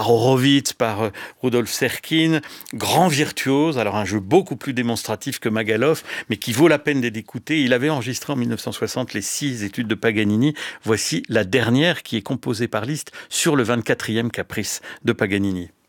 Horowitz, par Rudolf Serkin, grand virtuose, alors un jeu beaucoup plus démonstratif que Magaluf, mais qui vaut la peine d'être écouté. Il avait enregistré en 1960 les 6 études de Paganini. Voici la dernière qui est composée par Liszt sur le 24e caprice de Paganini.